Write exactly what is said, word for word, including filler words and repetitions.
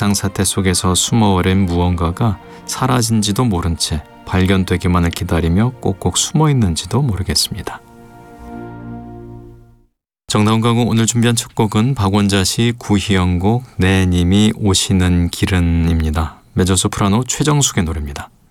비상사태 속에서 숨어오랜 무언가가 사라진지도 모른 채 발견되기만을 기다리며 꼭꼭 숨어있는지도 모르겠습니다. 정다운 가곡 오늘 준비한 첫 곡은 박원자 시 구희영곡 내 님이 오시는 길은입니다. 메조소프라노 최정숙의 노래입니다.